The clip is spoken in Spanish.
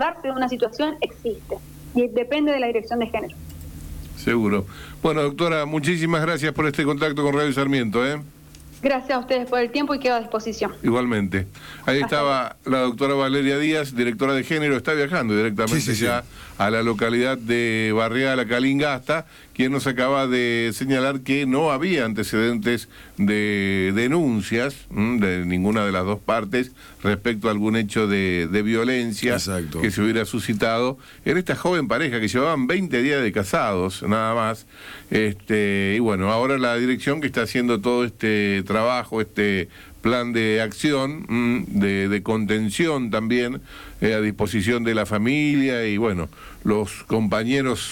darse de una situación existe y depende de la dirección de género. Seguro. Bueno, doctora, muchísimas gracias por este contacto con Radio Sarmiento, ¿eh? Gracias a ustedes por el tiempo y quedo a disposición. Igualmente. Ahí estaba la doctora Valeria Díaz, directora de género, está viajando directamente ya a la localidad de Barrial, a Calingasta, quien nos acaba de señalar que no había antecedentes de denuncias de ninguna de las dos partes respecto a algún hecho de violencia que se hubiera suscitado en esta joven pareja que llevaban 20 días de casados, nada más. Y bueno, ahora la dirección que está haciendo todo este trabajo, este plan de acción, de contención también, a disposición de la familia y bueno, los compañeros